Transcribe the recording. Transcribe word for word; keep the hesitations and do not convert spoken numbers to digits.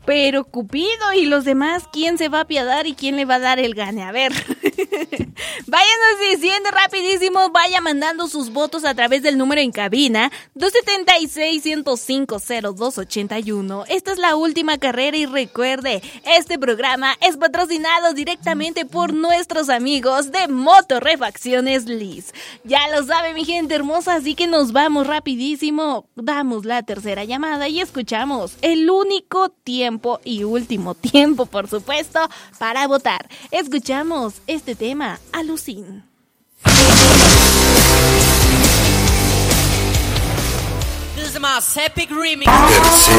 Pero Cupido y los demás, ¿quién se va a apiadar y quién le va a dar el gane? A ver, váyanos diciendo rapidísimo, vaya mandando sus votos a través del número en cabina dos siete seis, uno cero cinco, cero dos ocho uno. Esta es la última carrera y recuerde, este programa es patrocinado directamente por nuestros amigos de Motorrefacciones Liz. Ya lo sabe mi gente hermosa, así que nos vamos rapidísimo, damos la tercera llamada y escuchamos el único tiempo y último tiempo, por supuesto, para votar. Escuchamos este tema, Alucin. This is my epic remix.